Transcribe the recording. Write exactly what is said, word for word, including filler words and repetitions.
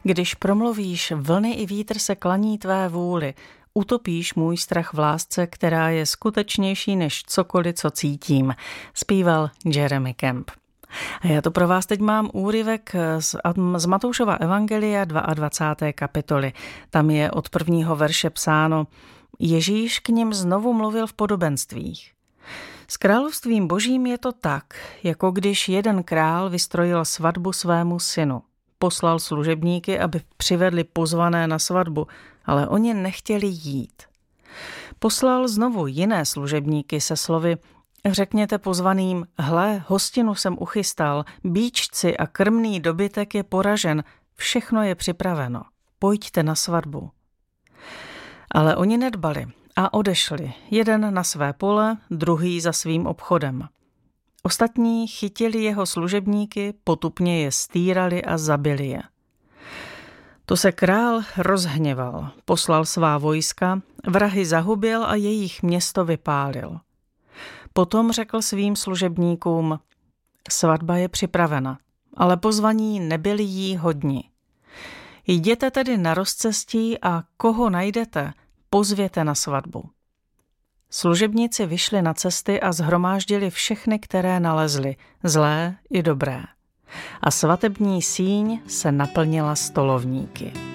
Když promluvíš, vlny i vítr se klaní tvé vůli, utopíš můj strach v lásce, která je skutečnější než cokoliv, co cítím, zpíval Jeremy Camp. A já to pro vás teď mám úryvek z, z Matoušova evangelia dvacáté druhé kapitoly. Tam je od prvního verše psáno: Ježíš k nim znovu mluvil v podobenstvích. S královstvím božím je to tak, jako když jeden král vystrojil svatbu svému synu. Poslal služebníky, aby přivedli pozvané na svatbu, ale oni nechtěli jít. Poslal znovu jiné služebníky se slovy: Řekněte pozvaným, hle, hostinu jsem uchystal, bíčci a krmný dobytek je poražen, všechno je připraveno, pojďte na svatbu. Ale oni nedbali a odešli, jeden na své pole, druhý za svým obchodem. Ostatní chytili jeho služebníky, potupně je stýrali a zabili je. To se král rozhněval, poslal svá vojska, vrahy zahubil a jejich město vypálil. Potom řekl svým služebníkům: Svatba je připravena, ale pozvaní nebyli jí hodni. Jděte tedy na rozcestí a koho najdete, pozvěte na svatbu. Služebníci vyšli na cesty a shromáždili všechny, které nalezli, zlé i dobré. A svatební síň se naplnila stolovníky.